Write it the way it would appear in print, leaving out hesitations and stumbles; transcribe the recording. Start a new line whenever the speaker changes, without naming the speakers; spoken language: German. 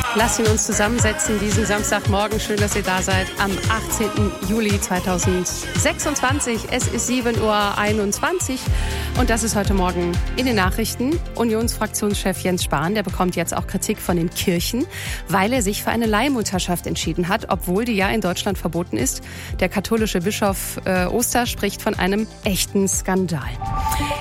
Lassen uns zusammensetzen diesen Samstagmorgen. Schön, dass ihr da seid. Am 18. Juli 2026. Es ist 7:21 Uhr. Und das ist heute Morgen in den Nachrichten. Unionsfraktionschef Jens Spahn, der bekommt jetzt auch Kritik von den Kirchen, weil er sich für eine Leihmutterschaft entschieden hat, obwohl die ja in Deutschland verboten ist. Der katholische Bischof Oster spricht von einem echten Skandal.